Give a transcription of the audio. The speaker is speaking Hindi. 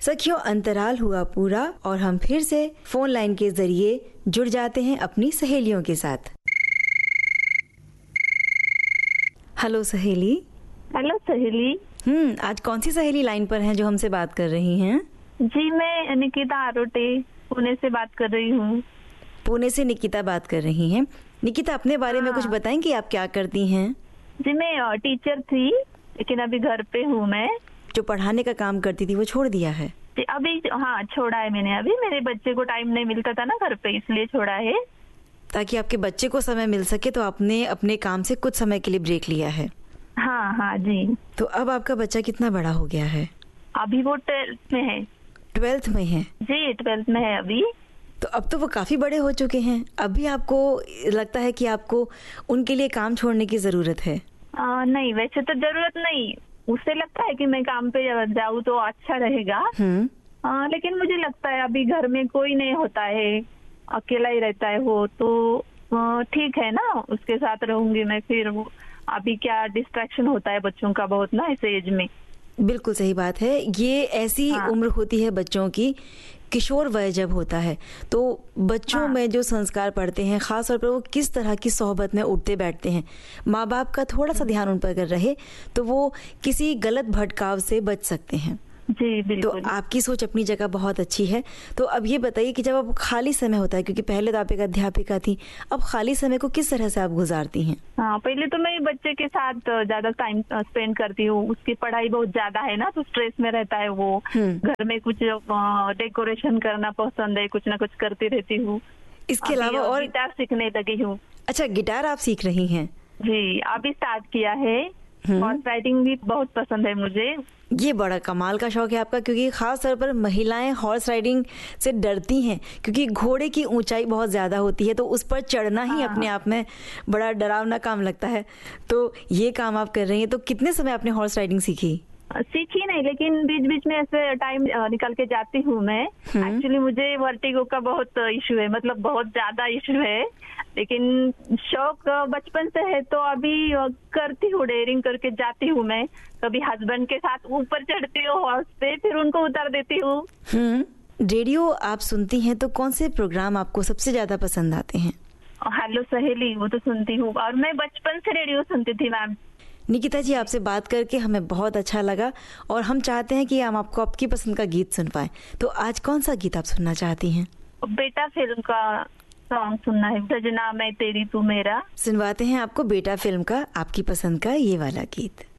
सखियों, अंतराल हुआ पूरा और हम फिर से फोन लाइन के जरिए जुड़ जाते हैं अपनी सहेलियों के साथ। हेलो सहेली। हेलो सहेली। आज कौन सी सहेली लाइन पर हैं जो हमसे बात कर रही हैं? जी, मैं निकिता आरोटे पुणे से बात कर रही हूँ। पुणे से निकिता बात कर रही हैं। निकिता, अपने बारे में कुछ बताएंगी, आप क्या करती हैं? जी, मैं टीचर थी, लेकिन अभी घर पे हूँ। मैं जो पढ़ाने का काम करती थी वो छोड़ दिया है? अभी छोड़ा है मैंने। अभी मेरे बच्चे को टाइम नहीं मिलता था ना घर पे, इसलिए छोड़ा है। ताकि आपके बच्चे को समय मिल सके तो आपने अपने काम से कुछ समय के लिए ब्रेक लिया है? हाँ जी। तो अब आपका बच्चा कितना बड़ा हो गया है? अभी वो 12th में है। 12th में है? जी, 12th में है अभी। तो अब तो वो काफी बड़े हो चुके हैं। अभी आपको लगता है कि आपको उनके लिए काम छोड़ने की जरूरत है? नहीं, वैसे तो जरूरत नहीं। उसे लगता है कि मैं काम पे जाऊँ तो अच्छा रहेगा। लेकिन मुझे लगता है अभी घर में कोई नहीं होता है, अकेला ही रहता है वो, तो ठीक है ना, उसके साथ रहूंगी मैं। फिर अभी क्या डिस्ट्रैक्शन होता है बच्चों का बहुत ना इस एज में। बिल्कुल सही बात है। ये ऐसी उम्र होती है बच्चों की, किशोर वय जब होता है तो बच्चों में जो संस्कार पड़ते हैं, खास तौर पर वो किस तरह की सोहबत में उठते बैठते हैं, माँ बाप का थोड़ा सा ध्यान उन पर अगर रहे तो वो किसी गलत भटकाव से बच सकते हैं। जी बिल्कुल। तो आपकी सोच अपनी जगह बहुत अच्छी है। तो अब ये बताइए कि जब अब खाली समय होता है, क्योंकि पहले तो आप एक अध्यापिका थी, अब खाली समय को किस तरह से आप गुजारती हैं? पहले तो मैं बच्चे के साथ ज्यादा टाइम स्पेंड करती हूँ। उसकी पढ़ाई बहुत ज्यादा है ना, तो स्ट्रेस में रहता है वो। घर में कुछ डेकोरेशन करना पसंद है, कुछ ना कुछ करती रहती हूँ। इसके अलावा और गिटार सीखने लगी हूँ। अच्छा, गिटार आप सीख रही हैं? जी, अभी स्टार्ट किया है। हॉर्स राइडिंग भी बहुत पसंद है मुझे। ये बड़ा कमाल का शौक है आपका, क्योंकि खास तौर पर महिलाएं हॉर्स राइडिंग से डरती हैं, क्योंकि घोड़े की ऊंचाई बहुत ज्यादा होती है, तो उस पर चढ़ना ही अपने आप में बड़ा डरावना काम लगता है। तो ये काम आप कर रही हैं। तो कितने समय आपने हॉर्स राइडिंग सीखी? सीखी नहीं, लेकिन बीच बीच में ऐसे टाइम निकल के जाती हूँ मैं। एक्चुअली मुझे वर्टिगो का बहुत इशू है, मतलब बहुत ज्यादा इशू है, लेकिन शौक बचपन से है, तो अभी करती हूँ, डेयरिंग करके जाती हूँ मैं। कभी हस्बैंड के साथ ऊपर चढ़ती हूँ हॉर्स पे, फिर उनको उतार देती हूँ। रेडियो आप सुनती हैं तो कौन से प्रोग्राम आपको सबसे ज्यादा पसंद आते हैं? हेलो सहेली, वो तो सुनती हूँ, और मैं बचपन से रेडियो सुनती थी मैम। निकिता जी, आपसे बात करके हमें बहुत अच्छा लगा और हम चाहते हैं कि हम आपको आपकी पसंद का गीत सुन पाएं। तो आज कौन सा गीत आप सुनना चाहती हैं? बेटा फिल्म का सॉन्ग सुनना है, सजना मैं तेरी तू मेरा। सुनवाते हैं आपको बेटा फिल्म का आपकी पसंद का ये वाला गीत।